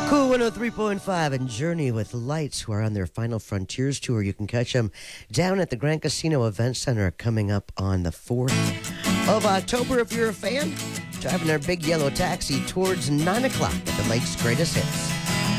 Cool 103.5 and Journey with Lights, who are on their Final Frontiers tour. You can catch them down at the Grand Casino Event Center coming up on the 4th of October. If you're a fan, driving their big yellow taxi towards 9 o'clock at the Mike's Greatest Hits.